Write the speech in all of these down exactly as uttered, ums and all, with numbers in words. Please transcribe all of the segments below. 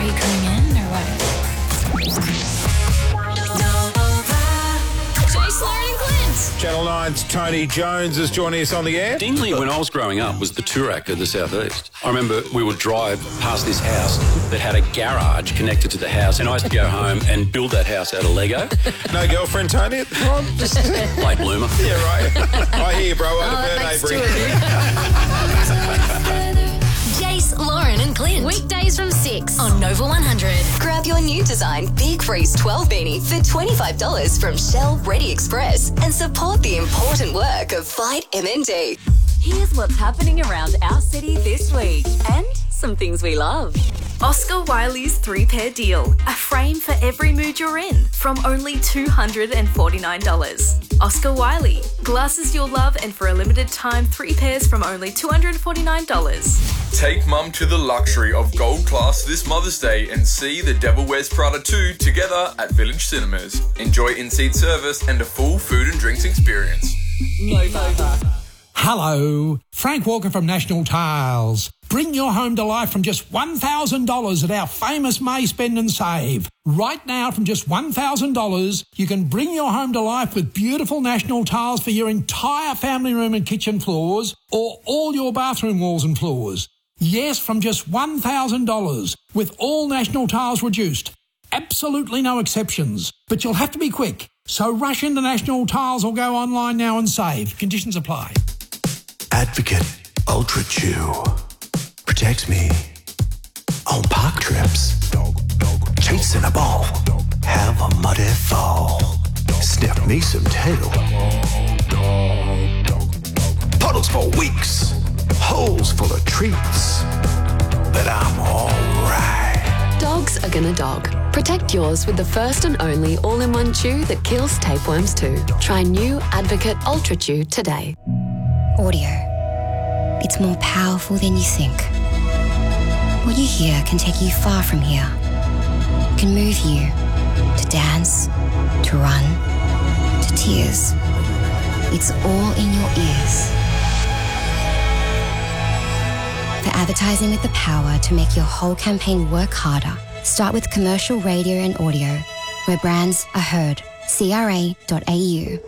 you coming in or what? Jace, Lauren and Clint. Channel nine's Tony Jones is joining us on the air. Dingley, when I was growing up, was the Toorak of the southeast. I remember we would drive past this house that had a garage connected to the house, and I used to go home and build that house out of Lego. No girlfriend, Tony, at the time? Just... Late bloomer. Yeah, right. I hear you, bro. Oh, What a birthday, Jace, Lauren and Clint. Weekdays from six on Nova one hundred. Grab your new design Big Freeze twelve beanie for twenty-five dollars from Shell Ready Express and support the important work of Fight M N D. Here's what's happening around our city this week and some things we love. Oscar Wiley's three-pair deal, a frame for every mood you're in, from only two hundred forty-nine dollars. Oscar Wiley, glasses you'll love, and for a limited time, three pairs from only two hundred forty-nine dollars. Take mum to the luxury of gold class this Mother's Day and see The Devil Wears Prada two together at Village Cinemas. Enjoy in-seat service and a full food and drinks experience. Nova. Hello, Frank Walker from National Tiles. Bring your home to life from just one thousand dollars at our famous May Spend and Save. Right now, from just one thousand dollars, you can bring your home to life with beautiful National Tiles for your entire family room and kitchen floors or all your bathroom walls and floors. Yes, from just one thousand dollars, with all National Tiles reduced. Absolutely no exceptions. But you'll have to be quick. So rush into National Tiles or go online now and save. Conditions apply. Advocate Ultra Chew protects me on park trips. Chasing a ball, have a muddy fall. Sniff me some tail. Puddles for weeks, holes full of treats. But I'm alright. Dogs are gonna dog. Protect yours with the first and only all-in-one chew that kills tapeworms too. Try new Advocate Ultra Chew today. Audio. It's more powerful than you think. What you hear can take you far from here. It can move you to dance, to run, to tears. It's all in your ears. For advertising with the power to make your whole campaign work harder, start with commercial radio and audio, where brands are heard. C R A dot A U.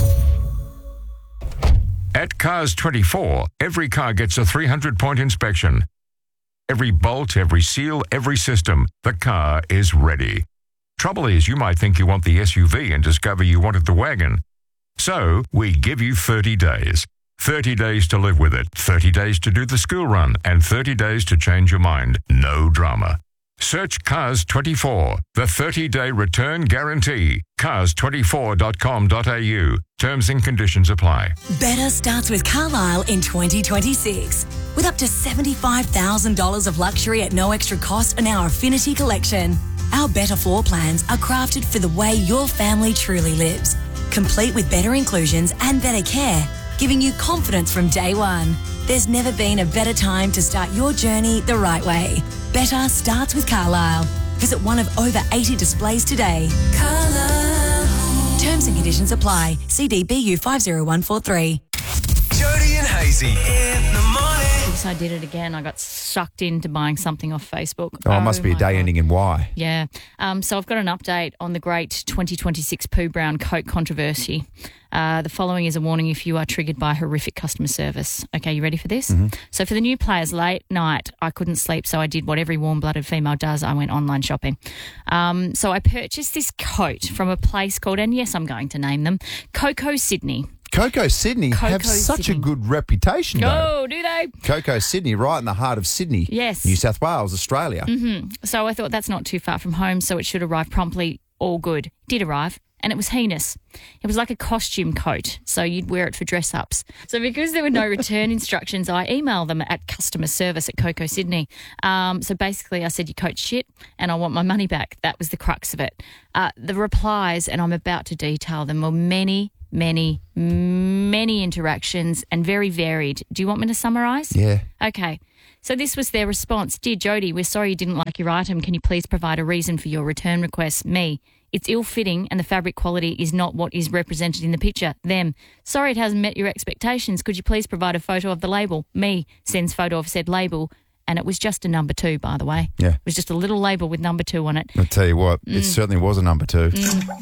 At Cars twenty-four, every car gets a three hundred point inspection. Every bolt, every seal, every system, the car is ready. Trouble is, you might think you want the S U V and discover you wanted the wagon. So, we give you thirty days. thirty days to live with it, thirty days to do the school run, and thirty days to change your mind. No drama. Search Cars twenty-four, the thirty-day return guarantee. cars twenty-four dot com dot a u. Terms and conditions apply. Better starts with Carlisle in twenty twenty-six. With up to seventy-five thousand dollars of luxury at no extra cost in our Affinity collection. Our better floor plans are crafted for the way your family truly lives. Complete with better inclusions and better care, giving you confidence from day one. There's never been a better time to start your journey the right way. Better starts with Carlisle. Visit one of over eighty displays today. Carlisle. Terms and conditions apply. C D B U five zero one four three. Jody and Hazy in the morning. Oops, I did it again. I got sucked into buying something off Facebook. Oh, it must be a day ending in Y. Yeah. Um, so I've got an update on the great twenty twenty-six Pooh Brown Coke controversy. Uh, the following is a warning if you are triggered by horrific customer service. Okay, you ready for this? Mm-hmm. So for the new players, late night, I couldn't sleep, so I did what every warm-blooded female does. I went online shopping. Um, so I purchased this coat from a place called, and yes, I'm going to name them, Coco Sydney. Coco Sydney Coco have such Sydney. a good reputation, though. Oh, do they? Coco Sydney, right in the heart of Sydney. Yes. New South Wales, Australia. Mm-hmm. So I thought that's not too far from home, so it should arrive promptly. All good. Did arrive. And it was heinous. It was like a costume coat, so you'd wear it for dress-ups. So because there were no return instructions, I emailed them at customer service at Coco Sydney. Um, so basically I said, your coat's shit and I want my money back. That was the crux of it. Uh, the replies, and I'm about to detail them, were many, many, many interactions and very varied. Do you want me to summarise? Yeah. Okay. So this was their response. Dear Jody, we're sorry you didn't like your item. Can you please provide a reason for your return request? Me. It's ill-fitting and the fabric quality is not what is represented in the picture. Them. Sorry it hasn't met your expectations. Could you please provide a photo of the label? Me. Sends photo of said label and it was just a number two, by the way. Yeah. It was just a little label with number two on it. I'll tell you what, it Mm. certainly was a number two.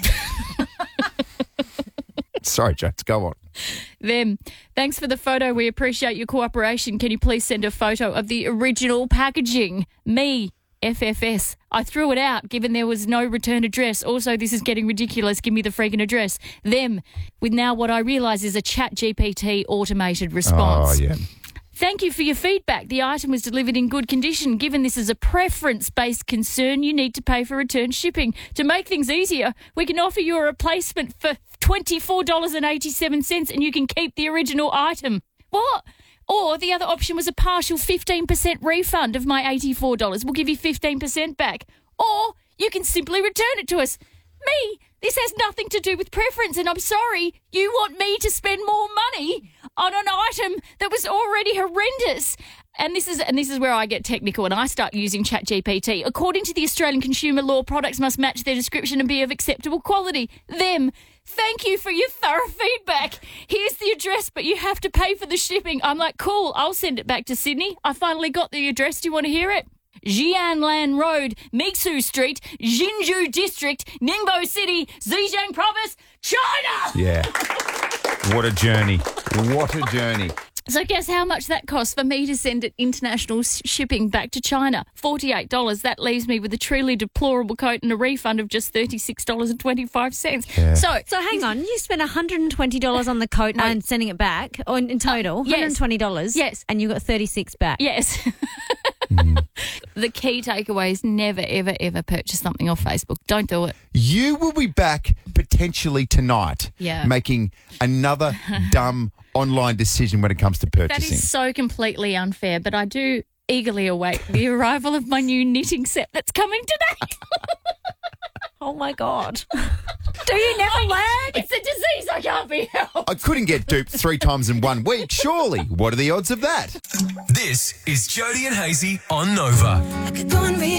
Sorry, James, go on. Them. Thanks for the photo. We appreciate your cooperation. Can you please send a photo of the original packaging? Me, F F S. I threw it out given there was no return address. Also, this is getting ridiculous. Give me the freaking address. Them. With now what I realise is a Chat G P T automated response. Oh, yeah. Thank you for your feedback. The item was delivered in good condition. Given this is a preference-based concern, you need to pay for return shipping. To make things easier, we can offer you a replacement for twenty-four dollars and eighty-seven cents and you can keep the original item. What? Or the other option was a partial fifteen percent refund of my eighty-four dollars. We'll give you fifteen percent back. Or you can simply return it to us. Me, this has nothing to do with preference, and I'm sorry, you want me to spend more money on an item that was already horrendous. And this is and this is where I get technical and I start using Chat G P T. According to the Australian Consumer Law, products must match their description and be of acceptable quality. Them. Thank you for your thorough feedback. Here's the address, but you have to pay for the shipping. I'm like, cool, I'll send it back to Sydney. I finally got the address. Do you want to hear it? Jianlan Road, Mixu Street, Jinju District, Ningbo City, Zhejiang Province, China. Yeah. What a journey. What a journey. So guess how much that costs for me to send it international s- shipping back to China? forty-eight dollars. That leaves me with a truly deplorable coat and a refund of just thirty-six dollars and twenty-five cents. Yeah. So, So hang on, you spent one hundred twenty dollars on the coat No. and sending it back, or in in total, yes. one hundred twenty dollars. Yes. And you got thirty-six back. yes. The key takeaway is never, ever, ever purchase something off Facebook. Don't do it. You will be back potentially tonight Yeah. making another dumb online decision when it comes to purchasing. That is so completely unfair, but I do eagerly await the arrival of my new knitting set that's coming today. Oh my God. Do you never learn? It's a disease I can't be helped. I couldn't get duped three times in one week, surely. What are the odds of that? This is Jody and Hazy on Nova.